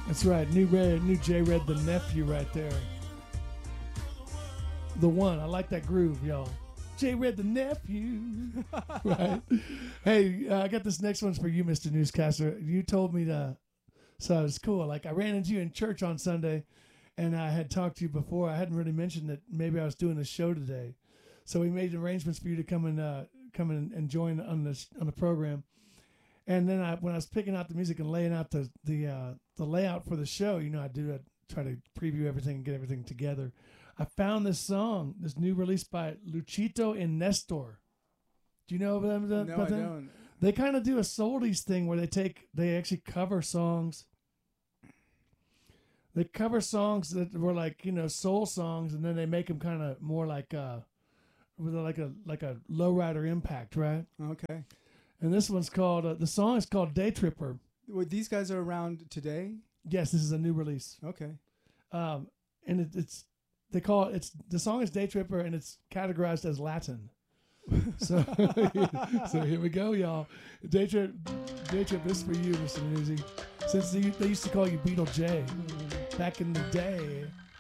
That's right. New J Red the nephew right there. The one. I like that groove, y'all. J Red the nephew. Right. Hey, I got this next one's for you, Mr. Newscaster. You told me to, so it's cool. Like I ran into you in church on Sunday, and I had talked to you before. I hadn't really mentioned that maybe I was doing a show today, so we made arrangements for you to come and join on the program. And then when I was picking out the music and laying out the layout for the show, I try to preview everything and get everything together. I found this song, this new release by Luchito and Nestor. Do you know them? No, I don't. They kind of do a souldies thing where they actually cover songs. They cover songs that were like soul songs, and then they make them kind of more like with like a lowrider impact, right? Okay. And this one's called the song is called Day Tripper. Well, these guys are around today. Yes, this is a new release. Okay. And the song is Day Tripper, and it's categorized as Latin. So here we go, y'all. Day Trip, this is for you, Mr. Newsy. Since they used to call you Beetle J back in the day.